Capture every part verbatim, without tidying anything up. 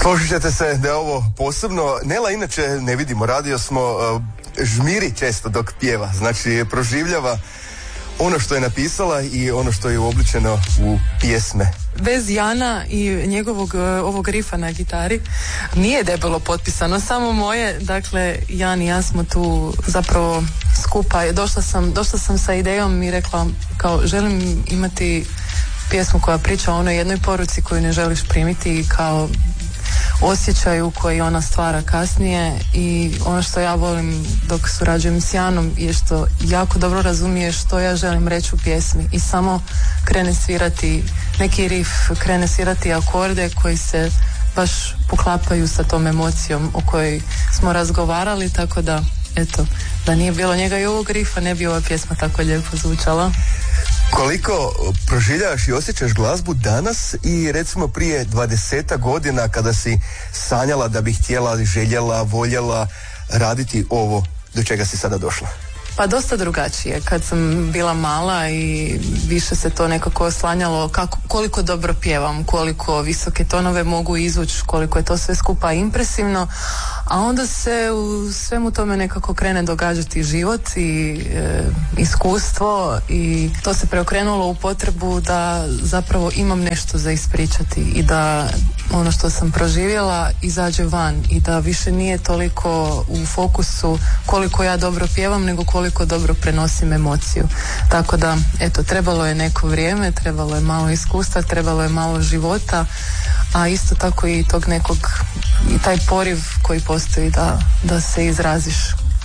Složit ćete se da je ovo posebno. Nela, inače ne vidimo, radio smo, žmiri često dok pjeva, znači proživljava ono što je napisala i ono što je uobličeno u pjesme. Bez Jana i njegovog ovog rifa na gitari nije debelo potpisano, samo moje. Dakle, Jan i ja smo tu zapravo skupa. Došla sam, došla sam sa idejom i rekla kao želim imati pjesmu koja priča o onoj jednoj poruci koju ne želiš primiti i kao osjećaju koji ona stvara kasnije. I ono što ja volim dok surađujem s Janom je što jako dobro razumije što ja želim reći u pjesmi i samo krene svirati neki riff, krene svirati akorde koji se baš poklapaju sa tom emocijom o kojoj smo razgovarali, tako da eto, da nije bilo njega i ovog rifa ne bi ova pjesma tako lijepo zvučala. Koliko proživljavaš i osjećaš glazbu danas i recimo prije dvadesetak godina kada si sanjala da bi htjela, željela, voljela raditi ovo do čega si sada došla? Pa dosta drugačije. Kad sam bila mala i više se to nekako oslanjalo kako, koliko dobro pjevam, koliko visoke tonove mogu izvući, koliko je to sve skupa impresivno, a onda se u svemu tome nekako krene događati život i e, iskustvo i to se preokrenulo u potrebu da zapravo imam nešto za ispričati i da ono što sam proživjela izađe van i da više nije toliko u fokusu koliko ja dobro pjevam nego koliko dobro prenosim emociju. Tako da, eto, trebalo je neko vrijeme, trebalo je malo iskustva, trebalo je malo života, a isto tako i tog nekog, i taj poriv koji postoji da, da se izraziš.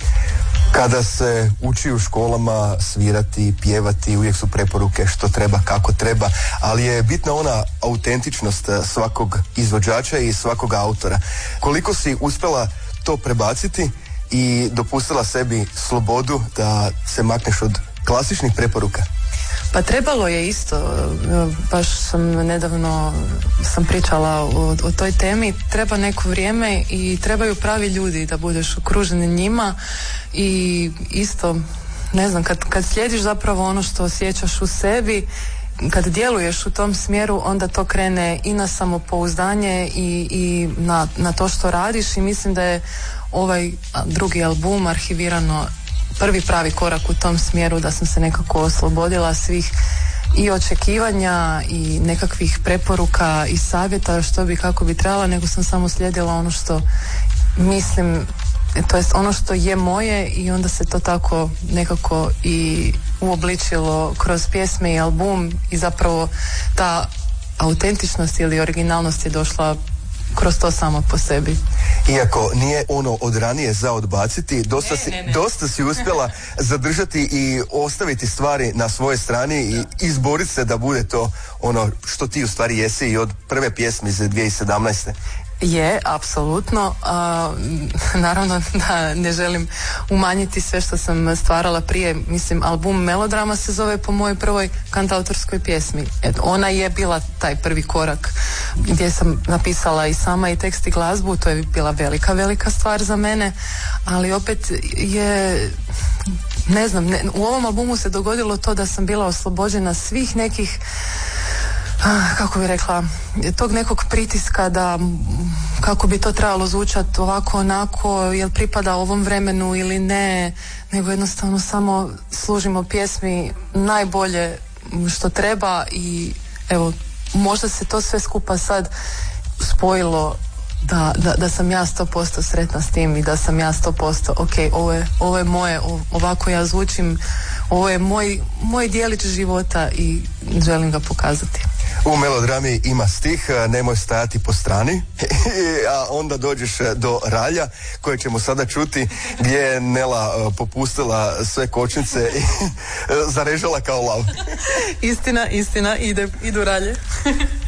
Kada se uči u školama svirati, pjevati, uvijek su preporuke što treba, kako treba, ali je bitna ona autentičnost svakog izvođača i svakog autora. Koliko si uspjela to prebaciti i dopustila sebi slobodu da se makneš od klasičnih preporuka? Pa trebalo je isto, baš sam nedavno sam pričala o, o toj temi, treba neko vrijeme i trebaju pravi ljudi da budeš okružen njima i isto, ne znam, kad, kad slijediš zapravo ono što osjećaš u sebi, kad djeluješ u tom smjeru, onda to krene i na samopouzdanje i, i na, na to što radiš i mislim da je ovaj drugi album Arhivirano prvi pravi korak u tom smjeru, da sam se nekako oslobodila svih i očekivanja i nekakvih preporuka i savjeta što bi, kako bi trebala, nego sam samo slijedila ono što mislim, to jest ono što je moje i onda se to tako nekako i uobličilo kroz pjesme i album i zapravo ta autentičnost ili originalnost je došla kroz to samo po sebi. Iako nije ono od ranije za odbaciti, dosta, ne, si, ne, ne. dosta si uspjela zadržati i ostaviti stvari na svojoj strani i izboriti se da bude to ono što ti u stvari jesi i od prve pjesme iz dvije tisuće sedamnaeste. Je, apsolutno. A, naravno da ne želim umanjiti sve što sam stvarala prije. Mislim, album Melodrama se zove po mojoj prvoj kantautorskoj pjesmi. Et, ona je bila taj prvi korak gdje sam napisala i sama i tekst i glazbu. To je bila velika, velika stvar za mene. Ali opet je, ne znam, ne, u ovom albumu se dogodilo to da sam bila oslobođena svih nekih, kako bi rekla, tog nekog pritiska da kako bi to trebalo zvučati ovako onako, jel pripada ovom vremenu ili ne, nego jednostavno samo služimo pjesmi najbolje što treba i evo, možda se to sve skupa sad spojilo da, da, da sam ja sto posto sretna s tim i da sam ja sto posto ok, ovo je, ovo je moje, ovako ja zvučim, ovo je moj, moj dijelić života i želim ga pokazati. U Melodrami ima stih Nemoj stajati po strani, a onda dođeš do Ralja koje ćemo sada čuti, gdje je Nela popustila sve kočnice i zarežala kao lav. Istina, istina, ide, idu Ralje.